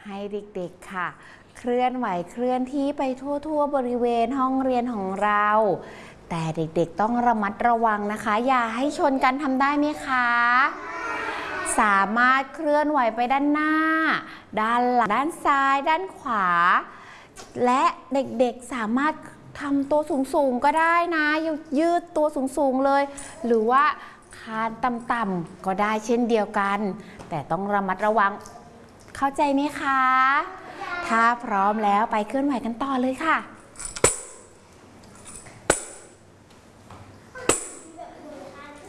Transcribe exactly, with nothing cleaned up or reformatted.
ให้เด็กๆค่ะเคลื่อนไหวเคลื่อนที่ไปทั่วๆบริเวณห้องเรียนของเราแต่เด็กๆต้องระมัดระวังนะคะอย่าให้ชนกันทำได้ไหมคะสามารถเคลื่อนไหวไปด้านหน้าด้านหลังด้านซ้ายด้านขวาและเด็กๆสามารถทำตัวสูงๆก็ได้นะยืดตัวสูงๆเลยหรือว่าคานต่ำๆก็ได้เช่นเดียวกันแต่ต้องระมัดระวังเข้าใจไหมคะถ้าพร้อมแล้วไปเคลื่อนไหวกันต่อเลยค่ะ